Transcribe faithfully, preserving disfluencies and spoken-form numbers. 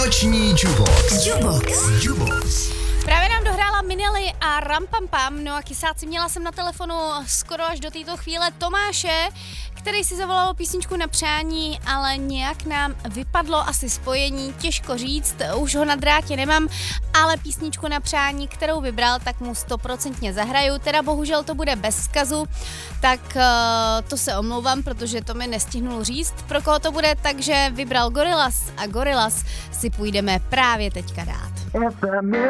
Noční Jukebox. Jukebox. Jukebox. Právě nám dohrála Minely a Rampampam, no a kysáci, měla jsem na telefonu skoro až do této chvíle Tomáše, který si zavolal písničku na přání, ale nějak nám vypadlo asi spojení, těžko říct, už ho na drátě nemám, ale písničku na přání, kterou vybral, tak mu stoprocentně zahraju, teda bohužel to bude bez vzkazu, tak uh, to se omlouvám, protože to mi nestihnul říct, pro koho to bude, takže vybral Gorillaz a Gorillaz si půjdeme právě teďka dát.